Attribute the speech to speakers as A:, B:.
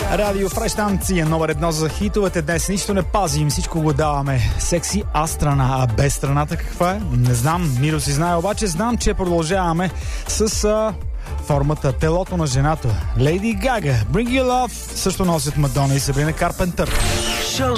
A: Радио Фреш станция номер 1 за хитовете. Днес нищо не пазим, всичко го даваме. Секси страна, а без страната каква е? Не знам, Миро си знае, обаче знам, че продължаваме с формата, телото на жената. Лейди Гага, Bring Your Love, също носят Мадона и Сабрина Карпентър.